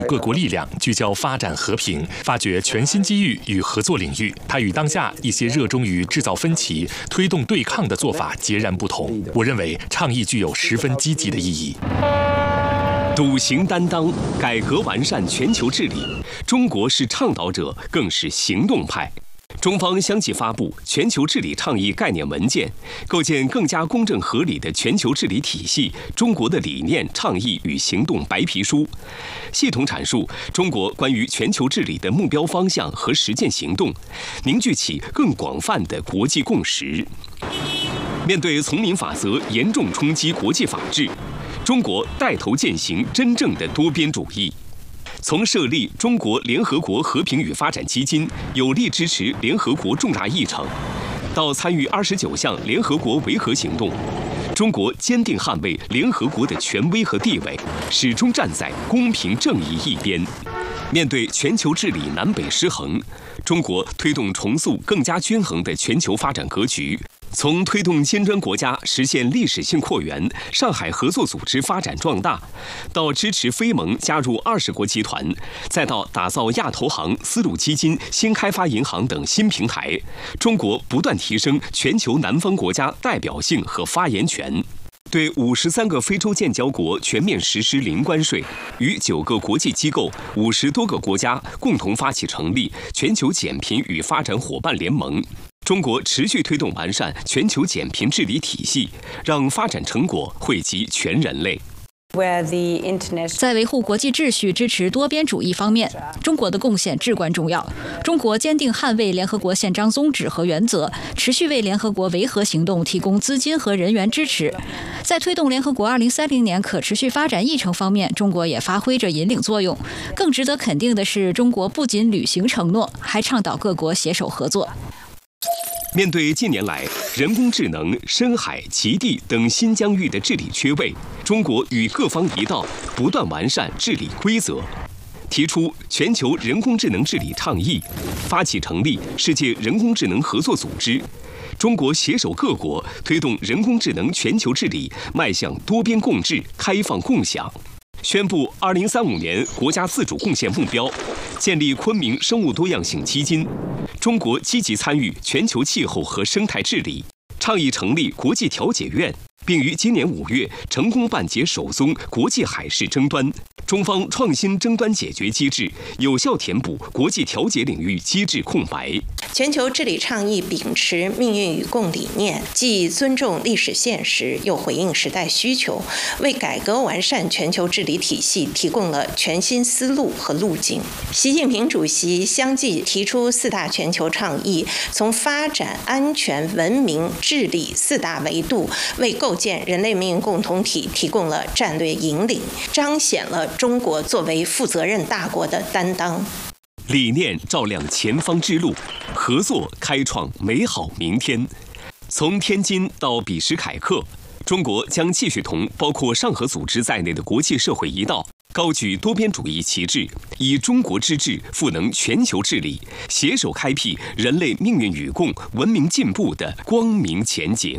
各国力量聚焦发展和平，发掘全新机遇与合作领域。它与当下一些热衷于制造分歧、推动对抗的做法截然不同。我认为倡议具有十分积极的意义。 笃行担当，改革完善全球治理，中国是倡导者，更是行动派。中方相继发布全球治理倡议概念文件，构建更加公正合理的全球治理体系。中国的理念、倡议与行动白皮书，系统阐述中国关于全球治理的目标方向和实践行动，凝聚起更广泛的国际共识。面对从民法则严重冲击国际法治，中国带头践行真正的多边主义。从设立中国联合国和平与发展基金，有力支持联合国重大议程，到参与29项联合国维和行动，中国坚定捍卫联合国的权威和地位，始终站在公平正义一边。面对全球治理南北失衡，中国推动重塑更加均衡的全球发展格局。从推动尖端国家实现历史性扩员、上海合作组织发展壮大，到支持非盟加入20国集团，再到打造亚投行、丝路基金、新开发银行等新平台，中国不断提升全球南方国家代表性和发言权。对53个非洲建交国全面实施零关税，与9个国际机构、50多个国家共同发起成立全球减贫与发展伙伴联盟。中国持续推动完善全球减贫治理体系，让发展成果惠及全人类。 在维护国际秩序、支持多边主义方面，中国的贡献至关重要。中国坚定捍卫联合国宪章宗旨和原则，持续为联合国维和行动提供资金和人员支持。在推动联合国2030年可持续发展议程方面，中国也发挥着引领作用。更值得肯定的是，中国不仅履行承诺，还倡导各国携手合作。 面对近年来人工智能、深海、极地等新疆域的治理缺位，中国与各方一道，不断完善治理规则，提出全球人工智能治理倡议，发起成立世界人工智能合作组织。中国携手各国，推动人工智能全球治理迈向多边共治、开放共享。宣布2035年国家自主贡献目标，建立昆明生物多样性基金。中国积极参与全球气候和生态治理，倡议成立国际调解院，并于今年5月成功办结首宗国际海事争端。中方创新争端解决机制，有效填补国际调解领域机制空白。 全球治理倡议秉持命运与共理念，既尊重历史现实，又回应时代需求，为改革完善全球治理体系提供了全新思路和路径。习近平主席相继提出4大全球倡议，从发展、安全、文明、治理4大维度，为构建人类命运共同体提供了战略引领，彰显了中国作为负责任大国的担当。 理念照亮前方之路，合作开创美好明天。从天津到彼时凯克，中国将继续同包括上合组织在内的国际社会一道，高举多边主义旗帜，以中国之志赋能全球治理，携手开辟人类命运与共、文明进步的光明前景。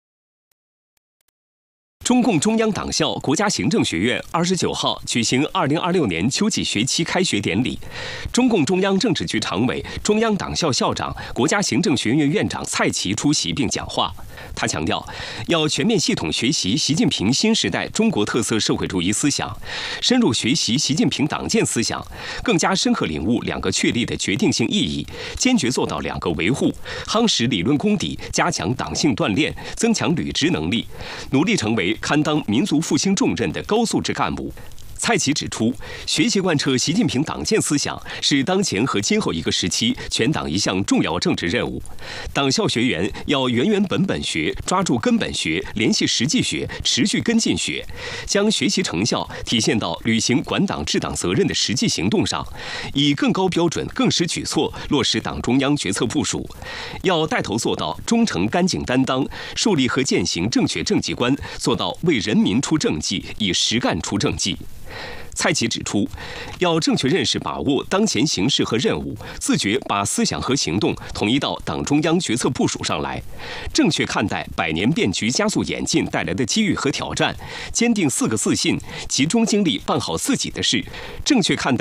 中共中央党校国家行政学院29号举行2026年秋季学期开学典礼，中共中央政治局常委、中央党校校长、国家行政学院院长蔡奇出席并讲话。他强调，要全面系统学习习近平新时代中国特色社会主义思想，深入学习习近平党建思想，更加深刻领悟2个确立的决定性意义，坚决做到2个维护，夯实理论功底，加强党性锻炼，增强履职能力，努力成为堪当民族复兴重任的高素质干部。蔡奇指出，学习贯彻习近平党建思想是当前和今后一个时期全党一项重要政治任务。党校学员要原本学，抓住根本学，联系实际学，持续跟进学，将学习成效体现到履行管党治党责任的实际行动上，以更高标准、更实举措落实党中央决策部署。要带头做到忠诚干净担当，树立和践行正确政绩观，做到为人民出政绩，以实干出政绩。蔡奇指出，要正确认识把握当前形势和任务，自觉把思想和行动统一到党中央决策部署上来，正确看待100年变局加速演进带来的机遇和挑战，坚定4个自信，集中精力办好自己的事，正确看待